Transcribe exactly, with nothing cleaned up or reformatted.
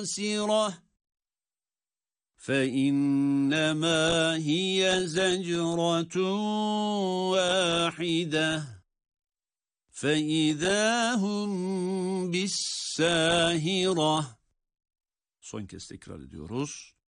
خاسرة فإنما هي زجرة واحدة فإذا هم بالساهرة. Son kez tekrar ediyoruz.